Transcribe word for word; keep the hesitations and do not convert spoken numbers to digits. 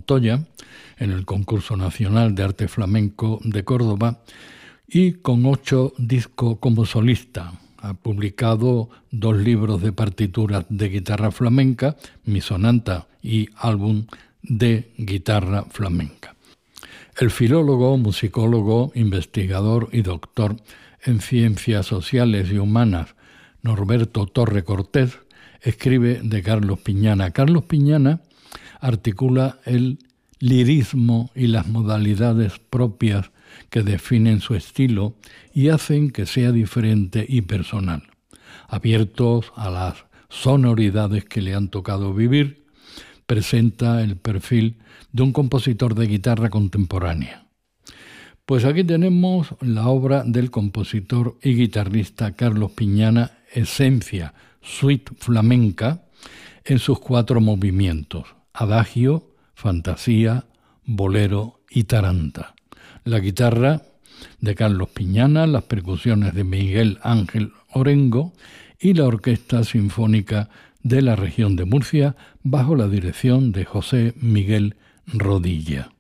Montoya en el Concurso Nacional de Arte Flamenco de Córdoba y con ocho discos como solista. Ha publicado dos libros de partituras de guitarra flamenca, Mi Sonata y álbum de guitarra flamenca. El filólogo, musicólogo, investigador y doctor en ciencias sociales y humanas Norberto Torre Cortés escribe de Carlos Piñana. Carlos Piñana articula el lirismo y las modalidades propias que definen su estilo y hacen que sea diferente y personal, abiertos a las sonoridades que le han tocado vivir. Presenta el perfil de un compositor de guitarra contemporánea. Pues aquí tenemos la obra del compositor y guitarrista Carlos Piñana, Esencia, suite flamenca, en sus cuatro movimientos: adagio, fantasía, bolero y taranta. La guitarra de Carlos Piñana, las percusiones de Miguel Ángel Orengo y la Orquesta Sinfónica de la Región de Murcia bajo la dirección de José Miguel Rodilla.